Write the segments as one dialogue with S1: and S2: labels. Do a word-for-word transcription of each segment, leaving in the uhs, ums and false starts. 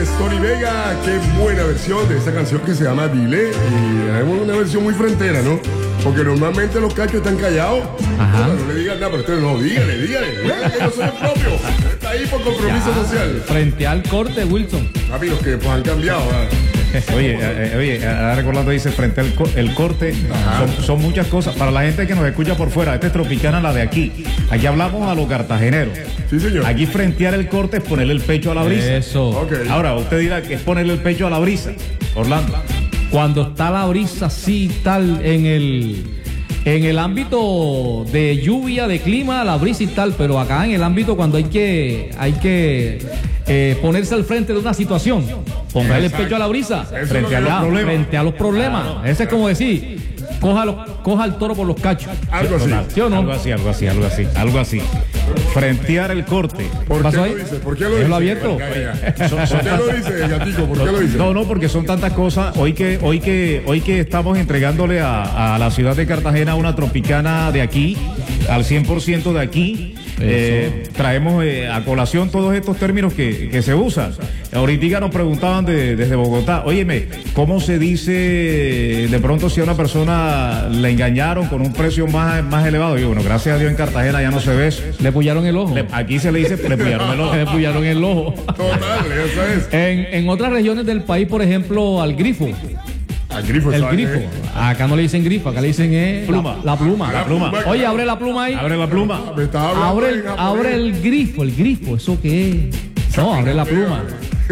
S1: Tony Vega, qué buena versión de esta canción que se llama Dile. Y tenemos una versión muy frontera, ¿no? Porque normalmente los cachos están callados. Ajá. No, no le digan nada, pero usted no, dígale, dígale. dígale que yo soy el propio. Está ahí por compromiso ya, social.
S2: Frente al corte, Wilson.
S1: Papi, los que pues, han cambiado. ¿verdad?
S3: Oye, eh, oye, ahora recordando dice frente al co el corte, son, son muchas cosas. Para la gente que nos escucha por fuera, esta es Tropicana, la de aquí. Aquí hablamos a los cartageneros.
S1: Sí, señor.
S3: Aquí frentear el corte es ponerle el pecho a la brisa.
S2: Eso.
S1: Okay.
S3: Ahora, usted dirá que es ponerle el pecho a la brisa. Orlando.
S2: Cuando está la brisa así, tal, en el, en el ámbito de lluvia, de clima, la brisa y tal, pero acá en el ámbito cuando hay que, hay que eh, ponerse al frente de una situación, póngale el pecho a la brisa, frente a, la, frente a los problemas. Ah, no. Ese es como decir, coja, los, coja el toro por los cachos.
S1: Algo así.
S2: ¿Sí o no?
S3: Algo así, algo así, algo así, algo así. Frentear el corte.
S1: ¿Por qué lo dice? ¿Por qué lo dice?
S2: ¿Lo abierto?
S1: ¿Por qué lo dice, Gatico? ¿Por qué lo dice?
S3: No, no, porque son tantas cosas. Hoy que, hoy que, hoy que estamos entregándole a, a la ciudad de Cartagena una Tropicana de aquí, al cien por ciento de aquí. Eh, traemos eh, a colación todos estos términos que, que se usan. Ahorita nos preguntaban de, desde Bogotá, óyeme, ¿cómo se dice de pronto si a una persona le engañaron con un precio más, más elevado? Y bueno, gracias a Dios en Cartagena ya no se ve eso.
S2: Le pullaron el ojo.
S3: Le, aquí se le dice, le pullaron el ojo.
S2: Le pullaron el ojo.
S1: Total, eso es.
S2: En, en otras regiones del país, por ejemplo, al grifo.
S1: Al grifo,
S2: el
S1: ¿sabes?
S2: grifo. Acá no le dicen grifo, acá le dicen eh,
S3: pluma.
S2: La, la pluma.
S3: La pluma.
S2: Oye, abre la pluma ahí.
S3: Abre la pluma.
S1: Me estaba hablando
S2: Abre
S1: en
S2: el,
S1: japonés.
S2: abre el grifo, el grifo. ¿Eso qué es? No, abre la pluma.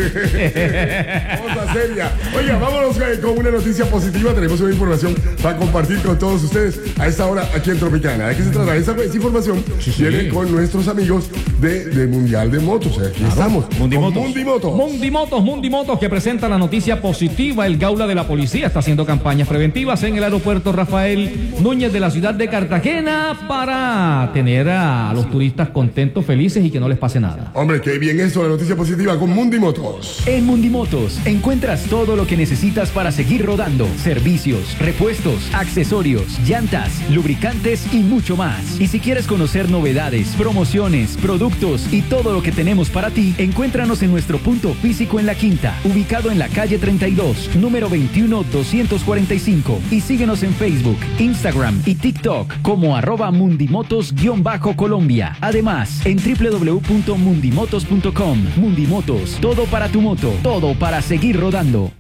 S1: Cosa seria. Oiga, vámonos con una noticia positiva. Tenemos una información para compartir con todos ustedes a esta hora aquí en Tropicana. ¿De qué se trata? Esa, esa información sí, sí. viene con nuestros amigos de, de Mundial de Motos. Aquí claro. estamos.
S3: Mundimotos.
S1: Mundimotos.
S2: Mundimotos, Mundimotos, que presenta la noticia positiva. El Gaula de la Policía está haciendo campañas preventivas en el aeropuerto Rafael Núñez de la ciudad de Cartagena para tener a los turistas contentos, felices y que no les pase nada.
S1: Hombre, qué bien eso, la noticia positiva con Mundimotos.
S4: En Mundimotos encuentras todo lo que necesitas para seguir rodando. Servicios, repuestos, accesorios, llantas, lubricantes y mucho más. Y si quieres conocer novedades, promociones, productos y todo lo que tenemos para ti, encuéntranos en nuestro punto físico en La Quinta, ubicado en la calle treinta y dos, número veintiuno doscientos cuarenta y cinco. Y síguenos en Facebook, Instagram y TikTok como arroba Mundimotos-Colombia. Además, en doble u doble u doble u punto mundimotos punto com. Mundimotos, todo para tu moto, todo para seguir rodando.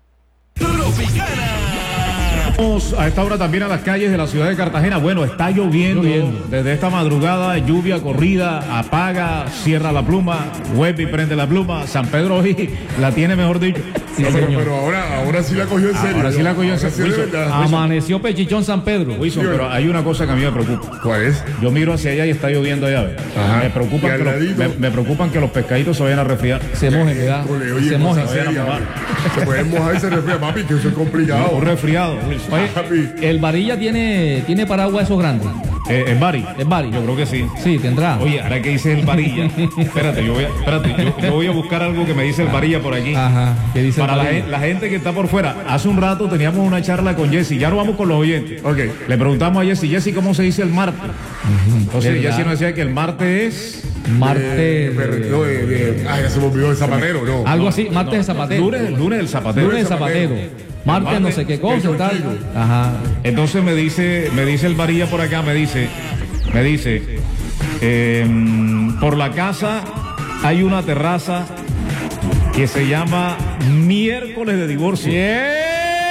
S3: Vamos a esta hora también a las calles de la ciudad de Cartagena. Bueno, está lloviendo, lloviendo. Desde esta madrugada, lluvia corrida, apaga, cierra la pluma, Webby prende la pluma, San Pedro hoy la tiene, mejor dicho.
S1: Sí, no, pero, pero ahora, ahora sí la cogió en serio.
S3: Ahora sí la cogió en serio.
S1: Sí
S2: Amaneció Pechichón San Pedro.
S3: Wilson, pero hay una cosa que a mí me preocupa.
S1: ¿Cuál es?
S3: Yo miro hacia allá y está lloviendo allá. Ajá. Me preocupan, que los, me, me preocupan que los pescaditos se vayan a resfriar.
S2: Se mojen, ¿verdad?
S1: Oye,
S2: se mojen.
S1: Se, se pueden mojar y se resfriar, papi, que eso es complicado.
S3: Un resfriado.
S2: Oye, el Varilla tiene, tiene paraguas esos grandes.
S3: Eh, ¿El Bari?
S2: ¿El Bari?
S3: Yo creo que sí.
S2: Sí, tendrá.
S3: Oye, ahora que dice el Varilla. espérate, yo voy a, espérate, yo, yo voy a buscar algo que me dice el Varilla por aquí.
S2: Ajá. ¿Qué dice
S3: Para
S2: el
S3: la, la gente que está por fuera. Hace un rato teníamos una charla con Jessy. Ya no vamos con los oyentes.
S1: Ok.
S3: Le preguntamos a Jessy, Jessy, ¿cómo se dice el martes? Uh-huh. Entonces Jessy nos decía que el martes es...
S2: Martes.
S1: Eh, no, de, de, ay, ya se me olvidó el zapatero, no.
S2: Algo
S1: no,
S2: así, martes
S3: no,
S2: de zapatero.
S3: Lunes, lunes del zapatero.
S2: Lunes de zapatero. Martes, martes no sé qué cosa, tal. Ajá.
S3: Entonces me dice, me dice el Varilla por acá, me dice, me dice, eh, por la casa hay una terraza que se llama Miércoles de Divorcio.
S2: Yeah.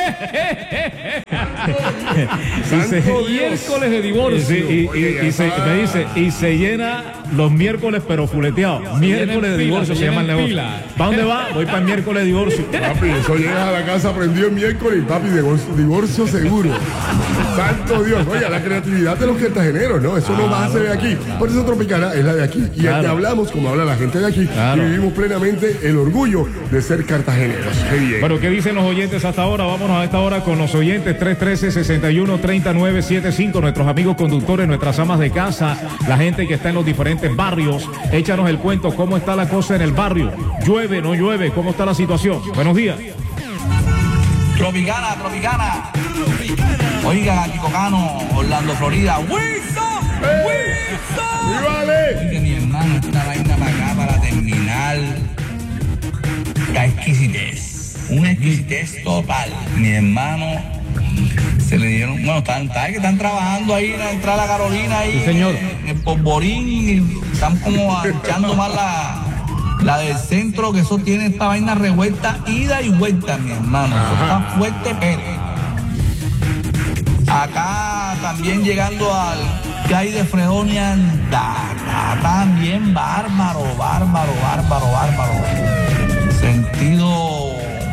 S3: Dice,
S2: miércoles de divorcio.
S3: Sí, y, y, y se, me dice, y se llena los miércoles pero fuleteado. Miércoles de divorcio se llama el negocio. ¿Para dónde va? Voy para el miércoles de divorcio.
S1: Papi, eso llegas a la casa prendido el miércoles y papi, divorcio, divorcio seguro. Santo Dios. Oye, la creatividad de los cartageneros, ¿no? Eso ah, no va a ser aquí. Por eso Tropicana es la de aquí. Y claro. aquí hablamos como habla la gente de aquí. Claro. Y vivimos plenamente el orgullo de ser cartageneros. Qué bien.
S3: Bueno, ¿qué dicen los oyentes hasta ahora? Vámonos a esta hora con los oyentes. Tres uno tres, seis uno, tres nueve siete cinco. Nuestros amigos conductores, nuestras amas de casa, la gente que está en los diferentes barrios. Échanos el cuento, ¿cómo está la cosa en el barrio? ¿Llueve, no llueve? ¿Cómo está la situación? Buenos días.
S5: Tropicana, Tropicana. Oiga, Kiko Cano, Orlando, Florida. ¡Wilson!
S1: ¡Wilson! ¡Vale!
S5: Oiga, mi hermano, esta vaina para acá, para terminar. la exquisitez, una exquisitez total. Mi hermano se le dieron, bueno, están, están, están trabajando ahí en la entrada de la Carolina, ahí
S2: sí, señor.
S5: En, en el polvorín, y están como echando más la, la del centro, que eso tiene esta vaina revuelta, ida y vuelta, mi hermano. Eso está fuerte, pero acá también llegando al Cay de Fredonia, acá también bárbaro, bárbaro, bárbaro, bárbaro. Sentido,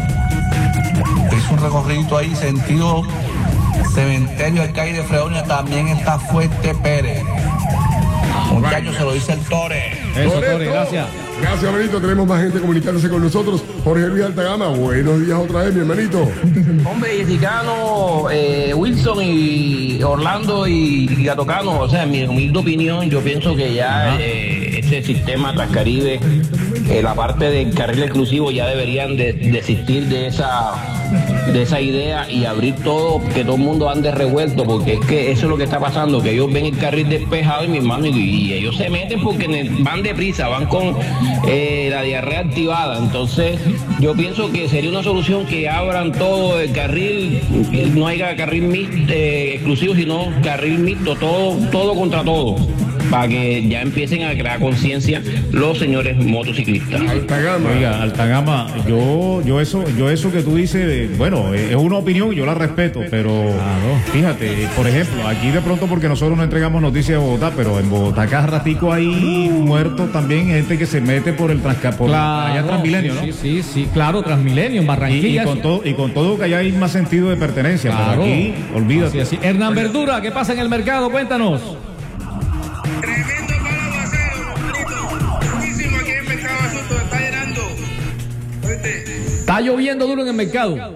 S5: hizo un recorrido ahí, sentido cementerio del Cay de Fredonia, también está Fuerte Pérez. Muchachos, se lo dice el Tore.
S2: Eso, Tore, gracias.
S1: Gracias, hermanito. Tenemos más gente comunicándose con nosotros. Jorge Luis Altagama, buenos días otra vez, mi hermanito.
S6: Hombre, Jessicano, eh, Wilson y Orlando y, y Gatocano, o sea, en mi humilde opinión, yo pienso que ya eh, ese sistema Transcaribe, eh, la parte del carril exclusivo, ya deberían de, desistir de esa de esa idea y abrir todo, que todo el mundo ande revuelto, porque es que eso es lo que está pasando, que ellos ven el carril despejado y mi hermano, y, y ellos se meten porque van deprisa, van con eh, la diarrea activada. Entonces yo pienso que sería una solución que abran todo el carril, que no haya carril mixto, eh, exclusivo, sino carril mixto, todo, todo contra todo, para que ya empiecen a crear conciencia los señores motociclistas.
S1: Altagama.
S3: Oiga, Altagama, yo, yo eso, yo eso que tú dices, eh, bueno, eh, es una opinión, yo la respeto, pero fíjate, eh, por ejemplo, aquí de pronto porque nosotros no entregamos noticias de Bogotá, pero en Bogotá cada ratico hay muertos también, gente que se mete por el transca, por
S2: Claro,
S3: allá Transmilenio,
S2: sí,
S3: ¿no?
S2: sí, sí, sí, claro, Transmilenio, en
S3: Y,
S2: Barranquilla.
S3: y con todo, y con todo que allá hay más sentido de pertenencia,
S2: Claro.
S3: pero aquí, olvídate.
S2: Así, así. Hernán Verdura, ¿qué pasa en el mercado? Cuéntanos.
S7: Tremendo palo aguacero, hermanito. Muchísimo aquí en el mercado asunto, está llenando. ¿Oíste?
S2: Está lloviendo duro en el mercado.
S7: Duro,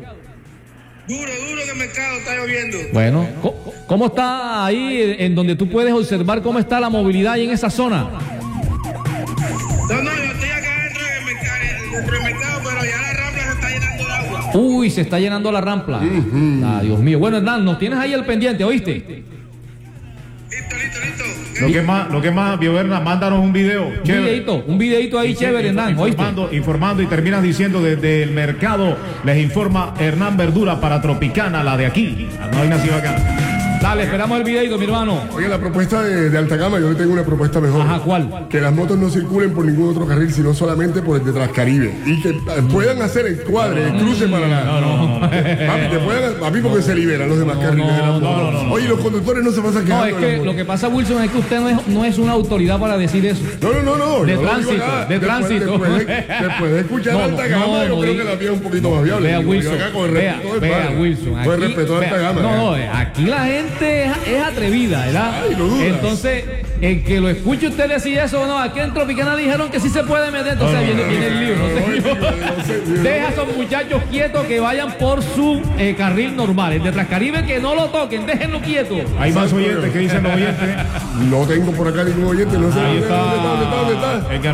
S7: duro que el mercado está lloviendo.
S2: Bueno, ¿cómo, cómo está ahí en donde tú puedes observar cómo está la movilidad ahí en esa zona?
S7: No, no, yo estoy acá dentro del mercado, dentro del mercado, pero ya la rambla se está llenando de agua.
S2: Uy, se está llenando la rampla. Ah, Dios mío. Bueno, Hernán, nos tienes ahí el pendiente, ¿oíste?
S7: Listo, listo, listo.
S3: Lo que más, lo que más, Bioberna, mándanos un video.
S2: Un
S3: chévere.
S2: videito, un videito ahí chévere, Hernán, ¿oíste?
S3: Informando, informando y terminas diciendo desde el mercado, les informa Hernán Verdura para Tropicana, la de aquí. No hay nacido acá.
S2: Dale, esperamos el videito, mi hermano.
S1: Oye, la propuesta de, de Altagama, yo le tengo una propuesta mejor.
S2: Ajá, ¿cuál?
S1: Que las motos no circulen por ningún otro carril, sino solamente por el de Transcaribe. Y que eh, puedan hacer el cuadre, el cruce para la...
S3: No, no, no.
S1: Papi, te puedan, papi, porque se liberan los demás carriles de las motos.
S3: no, no, no.
S1: Oye, los conductores no se pasan
S2: No,
S1: quedando
S2: es
S1: en las
S2: que
S1: motos.
S2: lo que pasa, Wilson, es que usted no es, no es una autoridad para decir eso.
S1: No, no, no, no.
S2: De
S1: yo no digo
S2: tránsito,
S1: nada.
S2: de
S1: Después-
S2: tránsito.
S1: Después de, después de escuchar
S2: No,
S1: a
S2: no,
S1: Altagama,
S2: no,
S1: yo
S2: no,
S1: creo
S2: di-
S1: que la vía es un poquito más viable.
S2: Vea,
S1: Digo,
S2: Wilson,
S1: acá con el
S2: vea,
S1: respeto del
S2: vea,
S1: padre.
S2: Wilson.
S1: Con el
S2: aquí-
S1: respeto de
S2: vea,
S1: Altagama.
S2: No,
S1: ¿eh?
S2: no, eh, aquí la gente es, es atrevida, ¿verdad?
S1: Ay, no dudas.
S2: Entonces, el que lo escuche usted decir eso, no, aquí en Tropicana dijeron que sí se puede meter, entonces viene, viene el lío, no señor. Deja a esos muchachos quietos que vayan por su eh, carril normal. El de Transcaribe que no lo toquen, déjenlo quieto.
S3: Hay más oyentes que dicen los oyentes.
S1: No tengo por acá ningún oyente, no sé
S3: Ahí
S1: dónde está, dónde está, dónde está, dónde
S3: está
S1: está.
S3: Edgar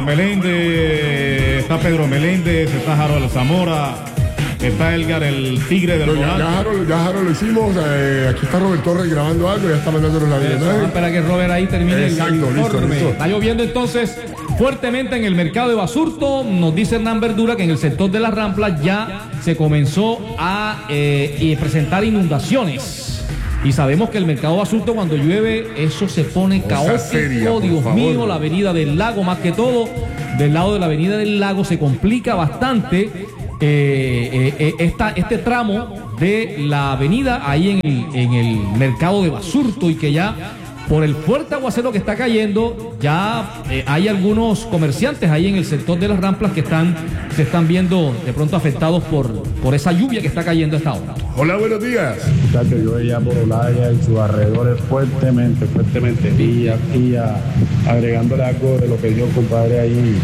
S3: Meléndez, está Pedro Meléndez, está Harold Zamora, está Edgar el Tigre del
S1: No, ya,
S3: Rojas.
S1: ya, Harold, ya Harold lo hicimos. eh, aquí está Robert Torres grabando algo, ya está mandándonos la
S2: Eso,
S1: vida.
S2: espera que Robert ahí termine el
S1: Exacto, listo,
S2: informe.
S1: listo.
S2: Está lloviendo entonces fuertemente en el mercado de Basurto. Nos dice Hernán Verdura que en el sector de las ramplas ya se comenzó a eh, y presentar inundaciones. Y sabemos que el mercado Basurto cuando llueve eso se pone
S1: Cosa
S2: caótico.
S1: seria, por
S2: Dios
S1: favor.
S2: mío, la avenida del lago más que todo. Del lado de la avenida del lago se complica bastante. Eh, eh, eh, esta, este tramo de la avenida ahí en el, en el mercado de Basurto y que ya por el fuerte aguacero que está cayendo ya eh, hay algunos comerciantes ahí en el sector de las ramplas que están se están viendo de pronto afectados por, por esa lluvia que está cayendo a esta hora.
S1: Hola, buenos días.
S8: Muchachos, yo veía por Olaya y sus alrededores fuertemente, fuertemente. Y, y a- agregándole algo de lo que dio el compadre ahí,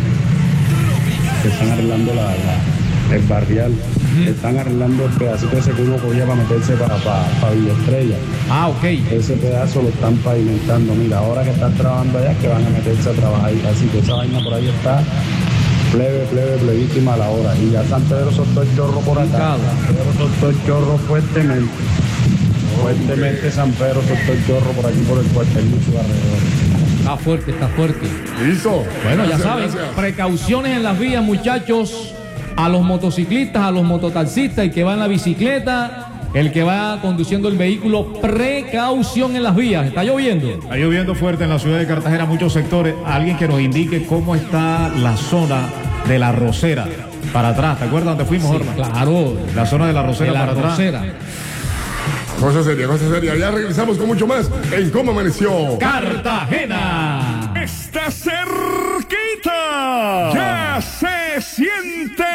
S8: que están arreglando la, la- el barrial. Están arreglando el pedacito ese que uno cogía para meterse para, para, para Villa Estrella.
S2: Ah, ok.
S8: Ese pedazo lo están pavimentando. Mira, ahora que están trabajando allá, que van a meterse a trabajar. Así que esa vaina por ahí está plebe, plebe, plevísima a la hora. Y ya San Pedro soltó el chorro por acá.
S2: Picado.
S8: San Pedro soltó el chorro fuertemente. Fuertemente San Pedro soltó el chorro por aquí por el cuartel y sus alrededores.
S2: Está fuerte, está fuerte.
S1: Listo.
S2: Bueno, ya
S1: Gracias,
S2: saben,
S1: gracias.
S2: precauciones en las vías, muchachos. a los motociclistas, a los mototaxistas, el que va en la bicicleta, el que va conduciendo el vehículo, precaución en las vías. ¿Está lloviendo?
S3: Está lloviendo fuerte en la ciudad de Cartagena, muchos sectores. Alguien que nos indique cómo está la zona de la Rosera para atrás. ¿Te acuerdas dónde fuimos,
S2: Sí,
S3: Orma?
S2: claro.
S3: La zona de la Rosera
S2: De la
S3: para
S2: Rosera.
S3: atrás.
S1: Cosa seria, cosa seria. Ya regresamos con mucho más en Cómo Amaneció
S2: Cartagena.
S9: Está cerquita. Ya se siente